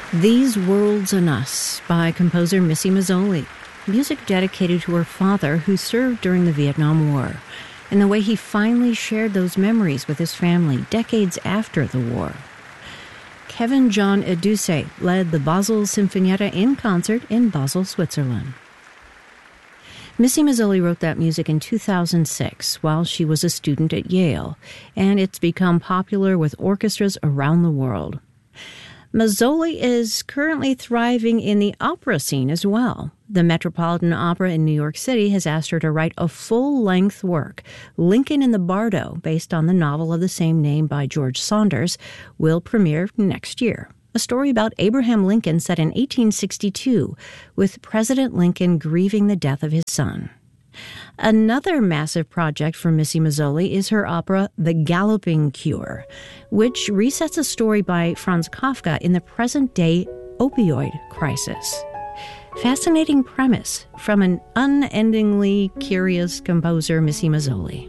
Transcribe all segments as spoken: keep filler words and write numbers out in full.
These Worlds and Us by composer Missy Mazzoli. Music dedicated to her father who served during the Vietnam War, and the way he finally shared those memories with his family decades after the war. Kevin John Eduse led the Basel Sinfonietta in concert in Basel, Switzerland. Missy Mazzoli wrote that music in two thousand six while she was a student at Yale, and it's become popular with orchestras around the world. Mazzoli is currently thriving in the opera scene as well. The Metropolitan Opera in New York City has asked her to write a full-length work. Lincoln in the Bardo, based on the novel of the same name by George Saunders, will premiere next year. A story about Abraham Lincoln set in eighteen sixty-two, with President Lincoln grieving the death of his son. Another massive project for Missy Mazzoli is her opera The Galloping Cure, which resets a story by Franz Kafka in the present-day opioid crisis. Fascinating premise from an unendingly curious composer, Missy Mazzoli.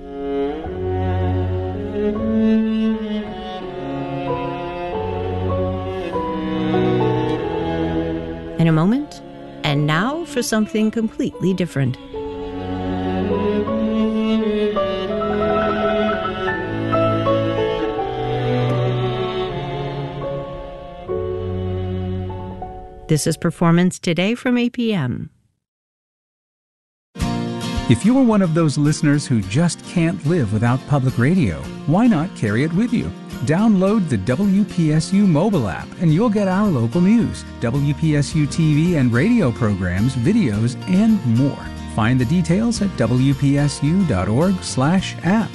In a moment, and now for something completely different. This is Performance Today from A P M. If you're one of those listeners who just can't live without public radio, why not carry it with you? Download the W P S U mobile app and you'll get our local news, W P S U T V and radio programs, videos, and more. Find the details at W P S U dot org slash app.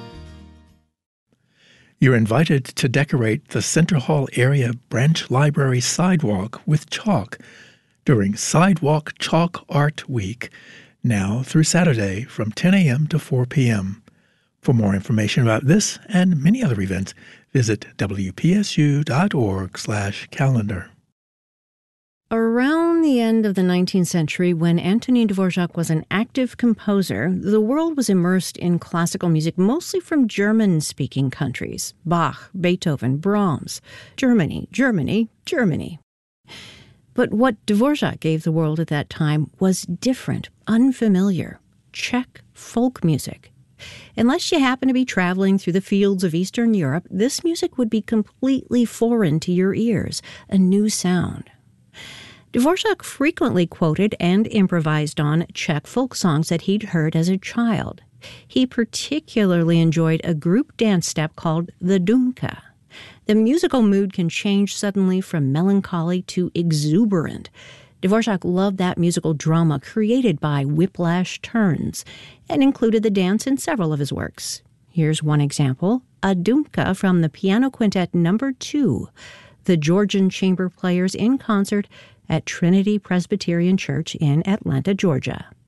You're invited to decorate the Center Hall area branch library sidewalk with chalk during Sidewalk Chalk Art Week, now through Saturday from ten a.m. to four p.m. For more information about this and many other events, visit W P S U dot org slash calendar. Around the end of the nineteenth century, when Antonin Dvorak was an active composer, the world was immersed in classical music mostly from German-speaking countries. Bach, Beethoven, Brahms. Germany, Germany, Germany. But what Dvorak gave the world at that time was different, unfamiliar. Czech folk music. Unless you happen to be traveling through the fields of Eastern Europe, this music would be completely foreign to your ears, a new sound. Dvorak frequently quoted and improvised on Czech folk songs that he'd heard as a child. He particularly enjoyed a group dance step called the Dumka. The musical mood can change suddenly from melancholy to exuberant. Dvorak loved that musical drama created by whiplash turns and included the dance in several of his works. Here's one example, a Dumka from the Piano Quintet Number two, the Georgian chamber players in concert at Trinity Presbyterian Church in Atlanta, Georgia.